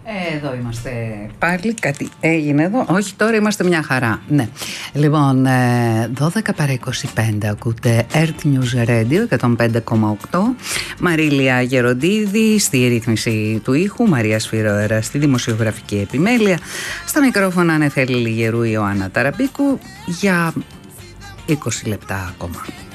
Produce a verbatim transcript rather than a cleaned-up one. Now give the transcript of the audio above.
Εδώ είμαστε πάλι, κάτι έγινε εδώ, όχι τώρα είμαστε μια χαρά, ναι. Λοιπόν, δώδεκα παρά είκοσι πέντε ακούτε Earth News Radio εκατόν πέντε κόμμα οκτώ. Μαρίλια Γεροντίδη στη ρύθμιση του ήχου, Μαρία Σφυροέρα στη δημοσιογραφική επιμέλεια, στα μικρόφωνα Νεφέλη Λιγερού, Ιωάννα Ταραμπίκου, για είκοσι λεπτά ακόμα.